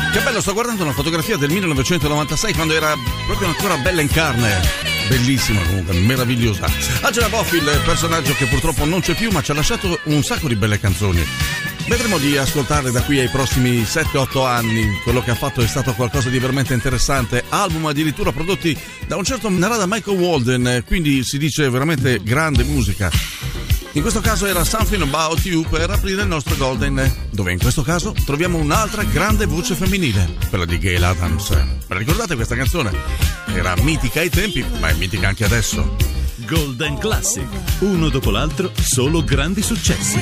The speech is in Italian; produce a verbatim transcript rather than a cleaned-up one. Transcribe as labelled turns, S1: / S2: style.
S1: Che bello, sto guardando una fotografia del millenovecentonovantasei quando era proprio ancora bella in carne. Bellissima comunque, meravigliosa. Angela Bofill, il personaggio che purtroppo non c'è più ma ci ha lasciato un sacco di belle canzoni. Vedremo di ascoltarle da qui ai prossimi sette otto anni. Quello che ha fatto è stato qualcosa di veramente interessante. Album addirittura prodotti da un certo Narada Michael Walden, quindi si dice veramente grande musica. In questo caso era Something About You per aprire il nostro Golden, dove in questo caso troviamo un'altra grande voce femminile, quella di Gail Adams. Ve la ricordate questa canzone? Era mitica ai tempi, ma è mitica anche adesso.
S2: Golden Classic, uno dopo l'altro, solo grandi successi.